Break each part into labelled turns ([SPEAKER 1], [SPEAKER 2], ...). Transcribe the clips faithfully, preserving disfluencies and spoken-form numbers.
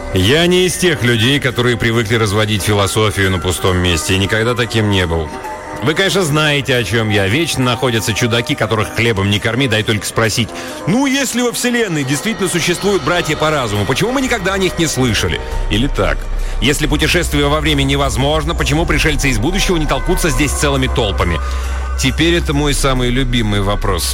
[SPEAKER 1] Я не из тех людей, которые привыкли разводить философию на пустом месте, и никогда таким не был. Вы, конечно, знаете, о чем я. Вечно находятся чудаки, которых хлебом не корми, дай только спросить. Ну, если во Вселенной действительно существуют братья по разуму, почему мы никогда о них не слышали? Или так. Если путешествие во времени невозможно, почему пришельцы из будущего не толкутся здесь целыми толпами? Теперь это мой самый любимый вопрос.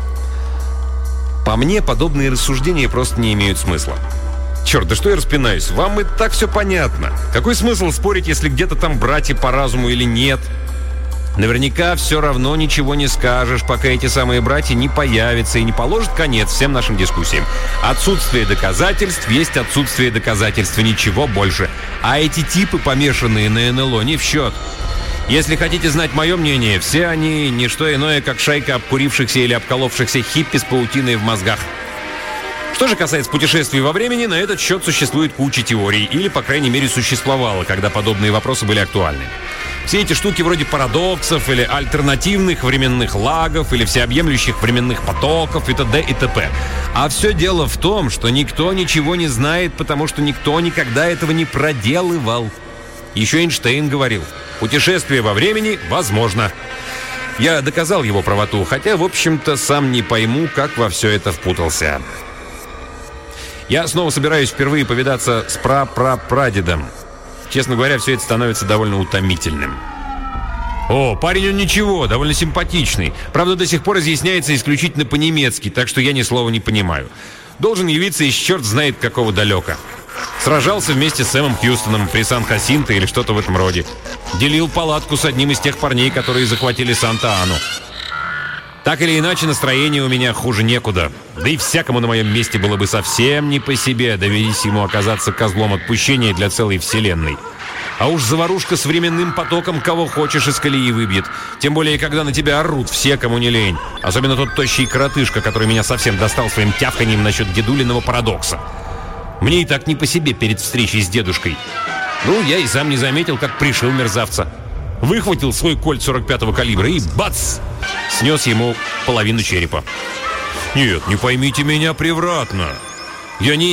[SPEAKER 1] По мне, подобные рассуждения просто не имеют смысла. Черт, да что я распинаюсь? Вам и так все понятно. Какой смысл спорить, если где-то там братья по разуму или нет? Наверняка все равно ничего не скажешь, пока эти самые братья не появятся и не положат конец всем нашим дискуссиям. Отсутствие доказательств есть отсутствие доказательств, ничего больше. А эти типы, помешанные на эн эл о, не в счет. Если хотите знать мое мнение, все они не что иное, как шайка обкурившихся или обколовшихся хиппи с паутиной в мозгах. Что же касается путешествий во времени, на этот счет существует куча теорий, или, по крайней мере, существовало, когда подобные вопросы были актуальны. Все эти штуки вроде парадоксов или альтернативных временных лагов или всеобъемлющих временных потоков и т.д. и т.п. А все дело в том, что никто ничего не знает, потому что никто никогда этого не проделывал. Еще Эйнштейн говорил, путешествие во времени возможно. Я доказал его правоту, хотя, в общем-то, сам не пойму, как во все это впутался. Я снова собираюсь впервые повидаться с пра-пра-прадедом. Честно говоря, все это становится довольно утомительным. О, парень он ничего, довольно симпатичный. Правда, до сих пор изъясняется исключительно по-немецки, так что я ни слова не понимаю. Должен явиться из черт знает какого далека. Сражался вместе с Сэмом Хьюстоном при Сан-Хасинто или что-то в этом роде. Делил палатку с одним из тех парней, которые захватили Санта-Ану. Так или иначе, настроение у меня хуже некуда. Да и всякому на моем месте было бы совсем не по себе, довелись ему оказаться козлом отпущения для целой вселенной. А уж заварушка с временным потоком кого хочешь из колеи выбьет. Тем более, когда на тебя орут все, кому не лень. Особенно тот тощий коротышка, который меня совсем достал своим тявканьем насчет дедулиного парадокса. Мне и так не по себе перед встречей с дедушкой. Ну, я и сам не заметил, как пришил мерзавца. Выхватил свой кольт сорок пятого калибра и бац! Снес ему половину черепа. Нет, не поймите меня превратно. Я не